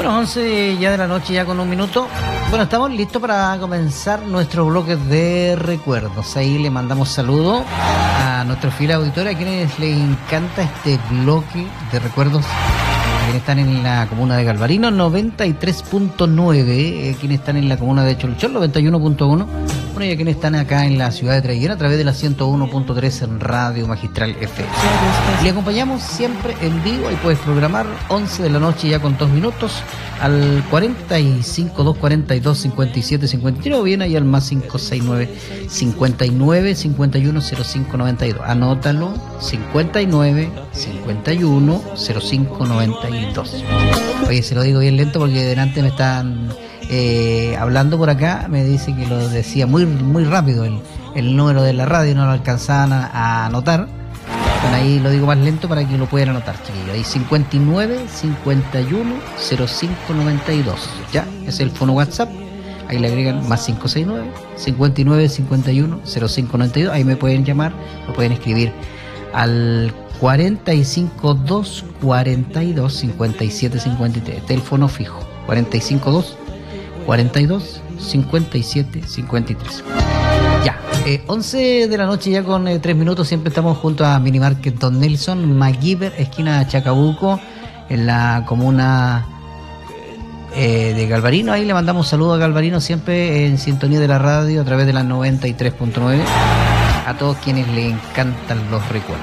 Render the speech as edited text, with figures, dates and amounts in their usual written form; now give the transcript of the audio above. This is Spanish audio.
Bueno, 11 ya de la noche, ya con un minuto. Bueno, estamos listos para comenzar nuestro bloque de recuerdos. Ahí le mandamos saludos a nuestros fieles auditores, a quienes les encanta este bloque de recuerdos. A quienes están en la comuna de Galvarino, 93.9, quienes están en la comuna de Cholchol, 91.1. Bueno, y a quienes están acá en la ciudad de Traiguera a través de la 101.3 en Radio Magistral FM. Le acompañamos siempre en vivo, ahí puedes programar 11 de la noche ya con 2 minutos al 45 242 57 53 o bien ahí al más 569 59 51 05 92. Anótalo, 59 51 05 92. Oye, se lo digo bien lento porque delante me están hablando por acá, me dice que lo decía muy rápido el número de la radio, no lo alcanzaban a anotar. Bueno, ahí lo digo más lento para que lo puedan anotar, chiquillos. Ahí 59 51 05 92. Ya, es el fono WhatsApp. Ahí le agregan más 569 59 51 05 92. Ahí me pueden llamar, lo pueden escribir al 45 2 42 57 53. Teléfono fijo 45 2 42 57 53. Ya, 11 de la noche ya con 3 minutos. Siempre estamos junto a Minimarket Don Nelson, MacGyver, esquina Chacabuco, en la comuna de Galvarino. Ahí le mandamos saludos a Galvarino, siempre en sintonía de la radio a través de la 93.9. A todos quienes le encantan los recuerdos.